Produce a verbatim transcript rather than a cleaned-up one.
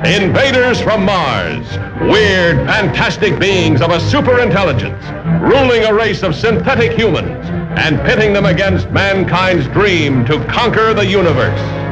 Invaders from Mars, weird, fantastic beings of a superintelligence, ruling a race of synthetic humans and pitting them against mankind's dream to conquer the universe.